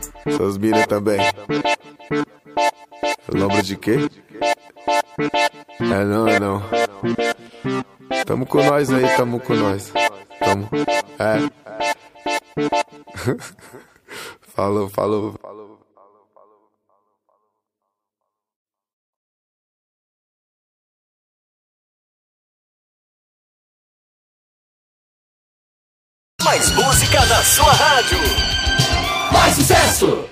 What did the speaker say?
Seus mina também. Lombra de quê? É não, é não. Tamo com nós aí, tamo com nós. Tamo. É. Falou, falou. Mais música na sua rádio. Mais sucesso!